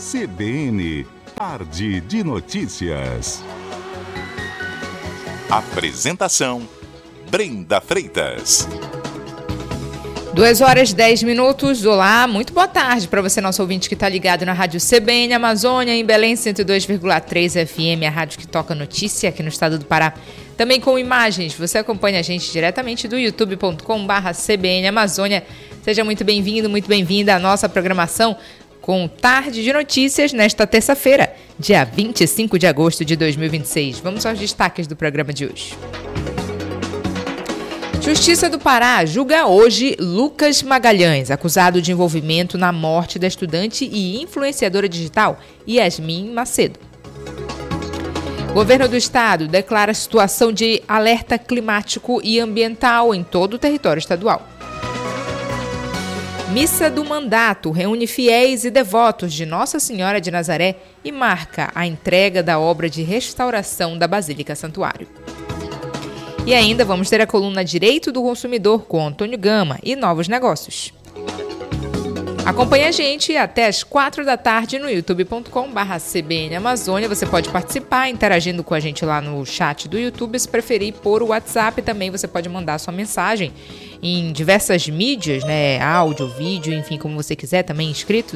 CBN, Tarde de Notícias. Apresentação, Brenda Freitas. 2h10. Olá, muito boa tarde para você, nosso ouvinte que está ligado na Rádio CBN Amazônia, em Belém 102,3 FM, a rádio que toca notícia aqui no estado do Pará. Também com imagens, você acompanha a gente diretamente do youtube.com/CBN Amazônia. Seja muito bem-vindo, muito bem-vinda à nossa programação com Tarde de Notícias nesta terça-feira, dia 25 de agosto de 2026. Vamos aos destaques do programa de hoje. Justiça do Pará julga hoje Lucas Magalhães, acusado de envolvimento na morte da estudante e influenciadora digital Yasmin Macedo. Governo do Estado declara situação de alerta climático e ambiental em todo o território estadual. Missa do Mandato reúne fiéis e devotos de Nossa Senhora de Nazaré e marca a entrega da obra de restauração da Basílica Santuário. E ainda vamos ter a coluna Direito do Consumidor com Antônio Gama e novos negócios. Acompanhe a gente até às 4 da tarde no youtube.com/CBN Amazônia. Você pode participar interagindo com a gente lá no chat do YouTube. Se preferir por WhatsApp, também você pode mandar sua mensagem em diversas mídias, né? Áudio, vídeo, enfim, como você quiser, também inscrito,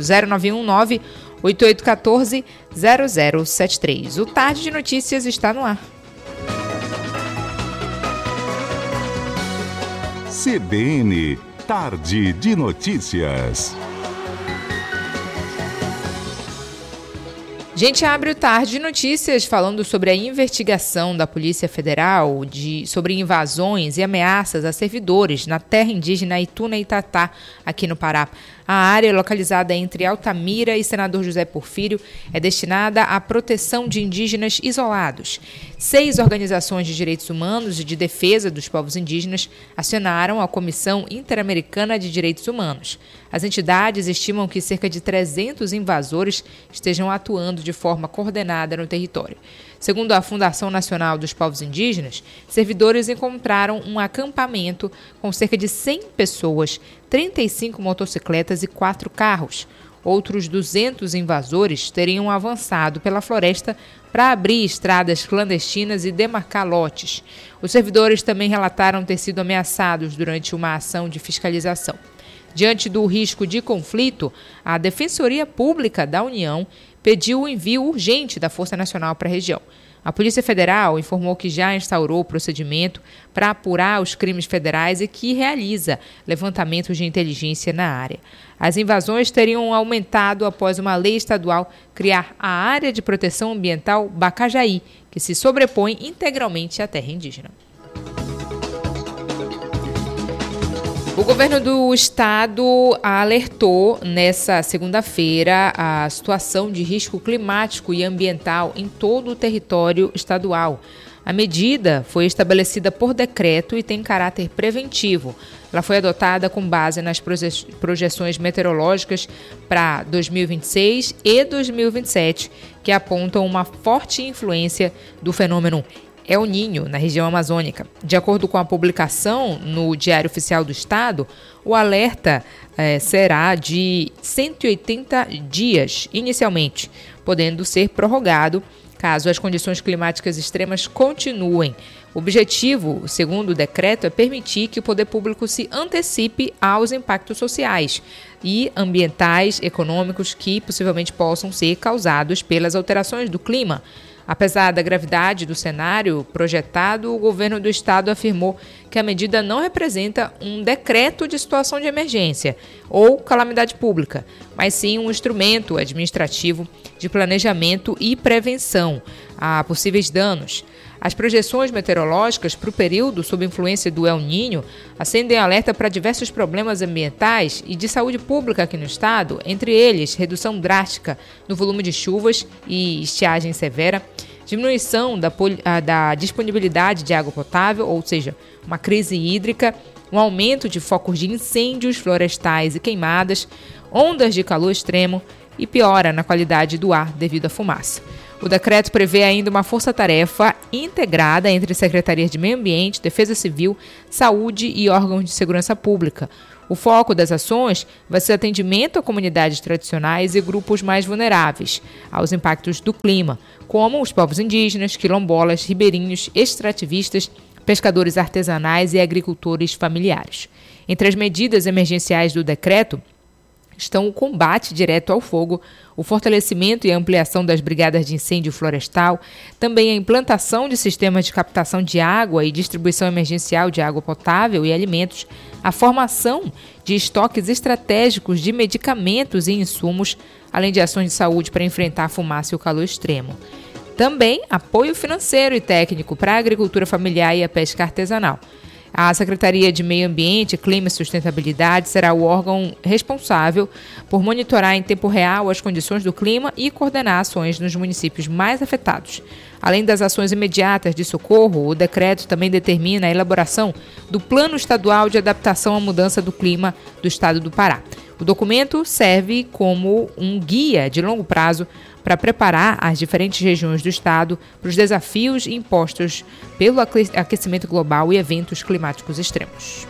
0919-8814-0073. O Tarde de Notícias está no ar. CBN, Tarde de Notícias. A gente abre o Tarde de Notícias falando sobre a investigação da Polícia Federal sobre invasões e ameaças a servidores na terra indígena Ituna-Itatá, aqui no Pará. A área, localizada entre Altamira e Senador José Porfírio, é destinada à proteção de indígenas isolados. 6 organizações de direitos humanos e de defesa dos povos indígenas acionaram a Comissão Interamericana de Direitos Humanos. As entidades estimam que cerca de 300 invasores estejam atuando de forma coordenada no território. Segundo a Fundação Nacional dos Povos Indígenas, servidores encontraram um acampamento com cerca de 100 pessoas, 35 motocicletas e 4 carros. Outros 200 invasores teriam avançado pela floresta para abrir estradas clandestinas e demarcar lotes. Os servidores também relataram ter sido ameaçados durante uma ação de fiscalização. Diante do risco de conflito, a Defensoria Pública da União pediu o envio urgente da Força Nacional para a região. A Polícia Federal informou que já instaurou o procedimento para apurar os crimes federais e que realiza levantamentos de inteligência na área. As invasões teriam aumentado após uma lei estadual criar a Área de Proteção Ambiental Bacajaí, que se sobrepõe integralmente à terra indígena. O governo do estado alertou nessa segunda-feira a situação de risco climático e ambiental em todo o território estadual. A medida foi estabelecida por decreto e tem caráter preventivo. Ela foi adotada com base nas projeções meteorológicas para 2026 e 2027, que apontam uma forte influência do fenômeno El Niño na região amazônica. De acordo com a publicação no Diário Oficial do Estado, o alerta será de 180 dias inicialmente, podendo ser prorrogado caso as condições climáticas extremas continuem. O objetivo, segundo o decreto, é permitir que o poder público se antecipe aos impactos sociais e ambientais, econômicos que possivelmente possam ser causados pelas alterações do clima. Apesar da gravidade do cenário projetado, o governo do estado afirmou que a medida não representa um decreto de situação de emergência ou calamidade pública, mas sim um instrumento administrativo de planejamento e prevenção a possíveis danos. As projeções meteorológicas para o período sob influência do El Niño acendem alerta para diversos problemas ambientais e de saúde pública aqui no estado, entre eles redução drástica no volume de chuvas e estiagem severa, diminuição da disponibilidade de água potável, ou seja, uma crise hídrica, um aumento de focos de incêndios florestais e queimadas, ondas de calor extremo e piora na qualidade do ar devido à fumaça. O decreto prevê ainda uma força-tarefa integrada entre secretarias de Meio Ambiente, Defesa Civil, Saúde e órgãos de segurança pública. O foco das ações vai ser atendimento a comunidades tradicionais e grupos mais vulneráveis aos impactos do clima, como os povos indígenas, quilombolas, ribeirinhos, extrativistas, pescadores artesanais e agricultores familiares. Entre as medidas emergenciais do decreto estão o combate direto ao fogo, o fortalecimento e a ampliação das brigadas de incêndio florestal, também a implantação de sistemas de captação de água e distribuição emergencial de água potável e alimentos, a formação de estoques estratégicos de medicamentos e insumos, além de ações de saúde para enfrentar a fumaça e o calor extremo. Também apoio financeiro e técnico para a agricultura familiar e a pesca artesanal. A Secretaria de Meio Ambiente, Clima e Sustentabilidade será o órgão responsável por monitorar em tempo real as condições do clima e coordenar ações nos municípios mais afetados. Além das ações imediatas de socorro, o decreto também determina a elaboração do Plano Estadual de Adaptação à Mudança do Clima do Estado do Pará. O documento serve como um guia de longo prazo para preparar as diferentes regiões do estado para os desafios impostos pelo aquecimento global e eventos climáticos extremos.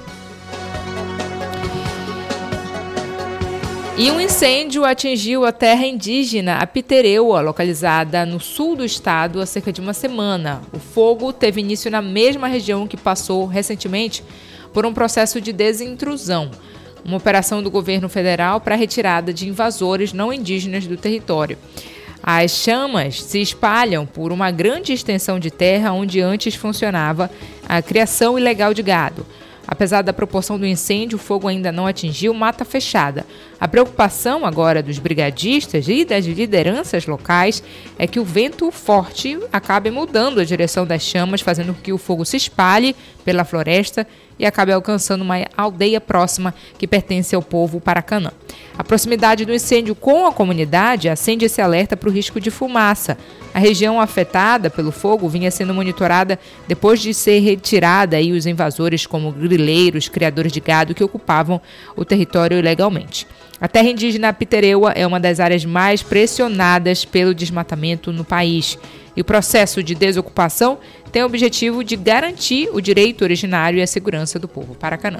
E um incêndio atingiu a terra indígena Apitereua, localizada no sul do estado, há cerca de uma semana. O fogo teve início na mesma região que passou recentemente por um processo de desintrusão, uma operação do governo federal para a retirada de invasores não indígenas do território. As chamas se espalham por uma grande extensão de terra onde antes funcionava a criação ilegal de gado. Apesar da proporção do incêndio, o fogo ainda não atingiu mata fechada. A preocupação agora dos brigadistas e das lideranças locais é que o vento forte acabe mudando a direção das chamas, fazendo com que o fogo se espalhe pela floresta e acabe alcançando uma aldeia próxima que pertence ao povo Paracanã. A proximidade do incêndio com a comunidade acende esse alerta para o risco de fumaça. A região afetada pelo fogo vinha sendo monitorada depois de ser retirada aí os invasores como grileiros, criadores de gado que ocupavam o território ilegalmente. A terra indígena Apitereua é uma das áreas mais pressionadas pelo desmatamento no país. E o processo de desocupação tem o objetivo de garantir o direito originário e a segurança do povo Paracanã.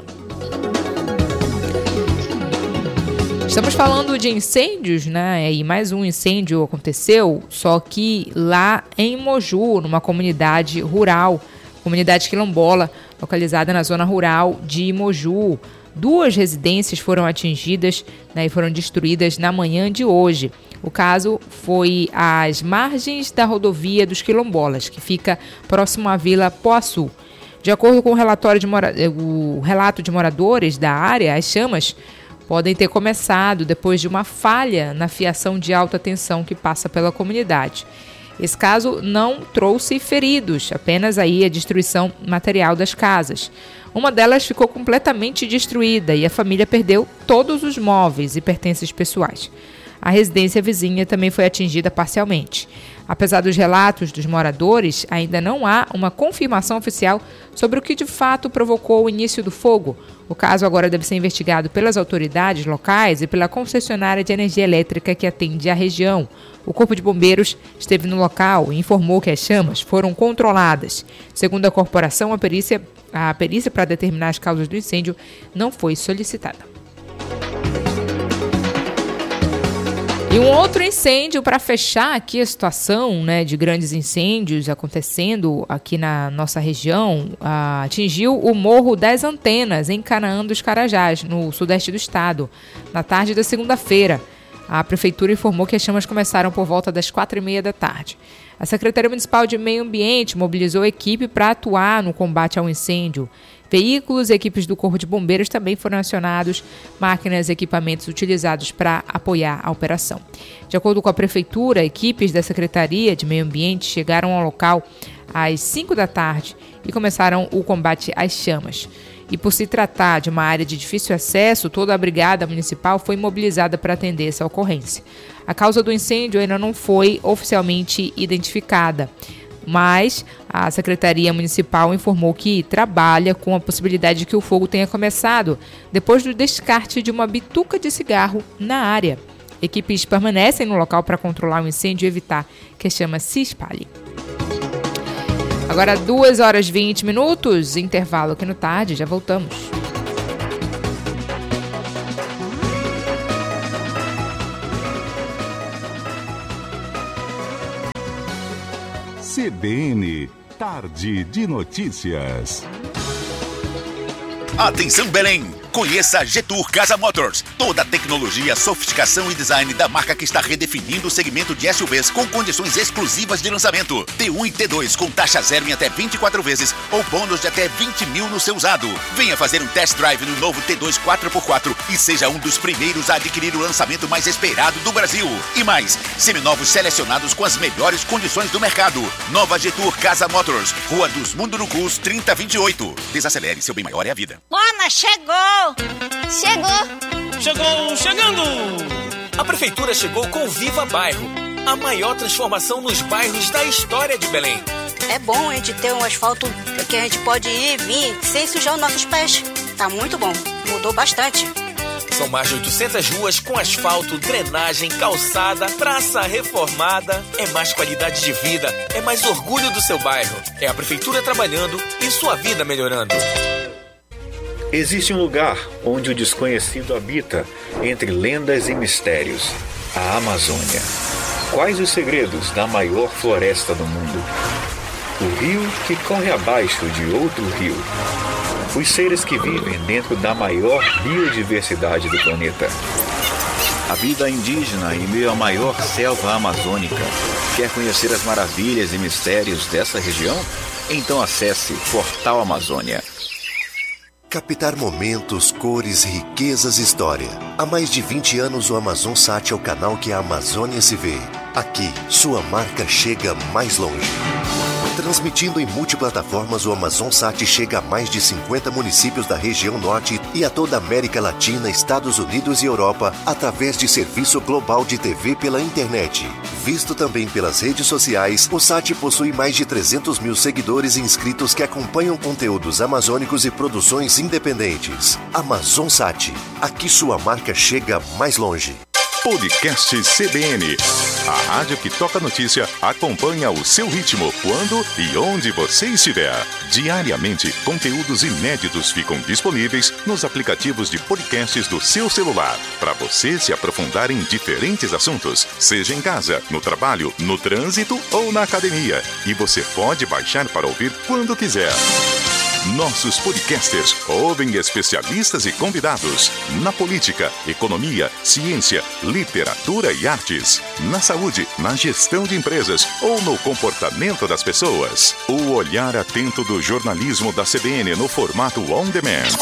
Estamos falando de incêndios, né? E mais um incêndio aconteceu, só que lá em Moju, numa comunidade rural, comunidade quilombola, localizada na zona rural de Moju. 2 residências foram atingidas, né, e foram destruídas na manhã de hoje. O caso foi às margens da rodovia dos quilombolas, que fica próximo à Vila Poaçu. De acordo com o relato de moradores da área, as chamas podem ter começado depois de uma falha na fiação de alta tensão que passa pela comunidade. Esse caso não trouxe feridos, apenas aí a destruição material das casas. Uma delas ficou completamente destruída e a família perdeu todos os móveis e pertences pessoais. A residência vizinha também foi atingida parcialmente. Apesar dos relatos dos moradores, ainda não há uma confirmação oficial sobre o que de fato provocou o início do fogo. O caso agora deve ser investigado pelas autoridades locais e pela concessionária de energia elétrica que atende a região. O Corpo de Bombeiros esteve no local e informou que as chamas foram controladas. Segundo a corporação, a perícia para determinar as causas do incêndio não foi solicitada. E um outro incêndio para fechar aqui a situação, né, de grandes incêndios acontecendo aqui na nossa região, atingiu o Morro das Antenas, em Canaã dos Carajás, no sudeste do estado, na tarde da segunda-feira. A prefeitura informou que as chamas começaram por volta das 4h30 da tarde. A Secretaria Municipal de Meio Ambiente mobilizou a equipe para atuar no combate ao incêndio. Veículos e equipes do Corpo de Bombeiros também foram acionados, máquinas e equipamentos utilizados para apoiar a operação. De acordo com a Prefeitura, equipes da Secretaria de Meio Ambiente chegaram ao local às 5 da tarde e começaram o combate às chamas. E por se tratar de uma área de difícil acesso, toda a Brigada Municipal foi mobilizada para atender essa ocorrência. A causa do incêndio ainda não foi oficialmente identificada, mas a Secretaria Municipal informou que trabalha com a possibilidade de que o fogo tenha começado depois do descarte de uma bituca de cigarro na área. Equipes permanecem no local para controlar o incêndio e evitar que a chama se espalhe. Agora 2h20, intervalo aqui no Tarde, já voltamos. CBN, Tarde de Notícias. Atenção, Belém! Conheça a Getur Casa Motors. Toda a tecnologia, sofisticação e design da marca que está redefinindo o segmento de SUVs com condições exclusivas de lançamento. T1 e T2 com taxa zero em até 24 vezes ou bônus de até 20 mil no seu usado. Venha fazer um test drive no novo T2 4x4 e seja um dos primeiros a adquirir o lançamento mais esperado do Brasil. E mais, seminovos selecionados com as melhores condições do mercado. Nova Getur Casa Motors, Rua dos Mundurucus, 3028. Desacelere, seu bem maior é a vida. Mona, chegou! Chegando! A Prefeitura chegou com o Viva Bairro, a maior transformação nos bairros da história de Belém. É bom a gente ter um asfalto que a gente pode ir e vir sem sujar os nossos pés. Tá muito bom, mudou bastante. São mais de 800 ruas com asfalto, drenagem, calçada, praça reformada. É mais qualidade de vida, é mais orgulho do seu bairro. É a Prefeitura trabalhando e sua vida melhorando. Existe um lugar onde o desconhecido habita, entre lendas e mistérios, a Amazônia. Quais os segredos da maior floresta do mundo? O rio que corre abaixo de outro rio. Os seres que vivem dentro da maior biodiversidade do planeta. A vida indígena em meio à maior selva amazônica. Quer conhecer as maravilhas e mistérios dessa região? Então acesse Portal Amazônia. Captar momentos, cores, riquezas e história. Há mais de 20 anos o AmazonSat é o canal que a Amazônia se vê. Aqui, sua marca chega mais longe. Transmitindo em multiplataformas, o AmazonSat chega a mais de 50 municípios da região norte e a toda a América Latina, Estados Unidos e Europa, através de serviço global de TV pela internet. Visto também pelas redes sociais, o SAT possui mais de 300 mil seguidores e inscritos que acompanham conteúdos amazônicos e produções independentes. AmazonSat, aqui sua marca chega mais longe. Podcast CBN. A rádio que toca notícia acompanha o seu ritmo, quando e onde você estiver. Diariamente, conteúdos inéditos ficam disponíveis nos aplicativos de podcasts do seu celular, para você se aprofundar em diferentes assuntos, seja em casa, no trabalho, no trânsito ou na academia. E você pode baixar para ouvir quando quiser. Nossos podcasters ouvem especialistas e convidados na política, economia, ciência, literatura e artes, na saúde, na gestão de empresas ou no comportamento das pessoas. O olhar atento do jornalismo da CBN no formato on demand.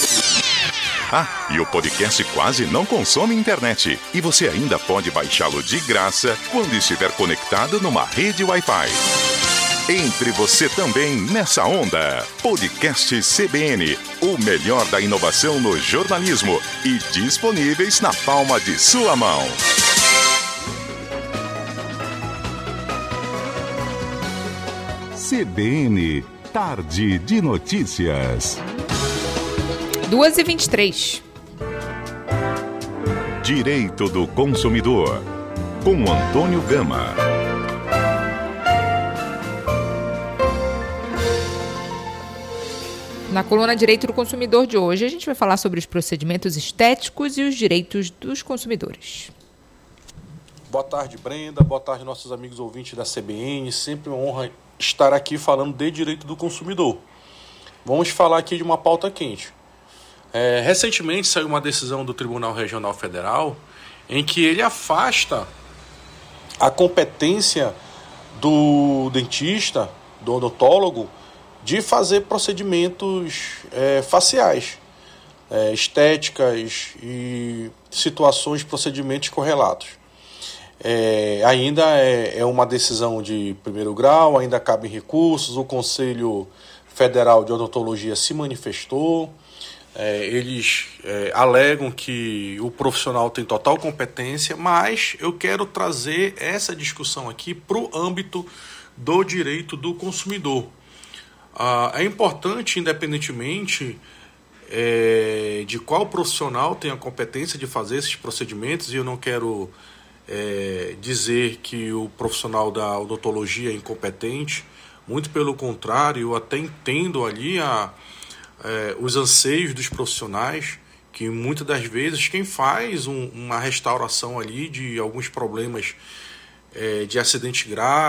Ah, e o podcast quase não consome internet. E você ainda pode baixá-lo de graça quando estiver conectado numa rede Wi-Fi. Entre você também nessa onda. Podcast CBN, o melhor da inovação no jornalismo e disponíveis na palma de sua mão. CBN, Tarde de Notícias. 2h23. Direito do Consumidor, com Antônio Gama. Na coluna Direito do Consumidor de hoje, a gente vai falar sobre os procedimentos estéticos e os direitos dos consumidores. Boa tarde, Brenda. Boa tarde, nossos amigos ouvintes da CBN. Sempre uma honra estar aqui falando de direito do consumidor. Vamos falar aqui de uma pauta quente. Recentemente saiu uma decisão do Tribunal Regional Federal em que ele afasta a competência do dentista, do odontólogo, de fazer procedimentos faciais, estéticas e situações, procedimentos correlatos. Ainda é uma decisão de primeiro grau, ainda cabem recursos, o Conselho Federal de Odontologia se manifestou, eles alegam que o profissional tem total competência, mas eu quero trazer essa discussão aqui para o âmbito do direito do consumidor. É importante, independentemente de qual profissional tem a competência de fazer esses procedimentos, e eu não quero dizer que o profissional da odontologia é incompetente, muito pelo contrário, eu até entendo ali os anseios dos profissionais, que muitas das vezes quem faz uma restauração ali de alguns problemas de acidente grave,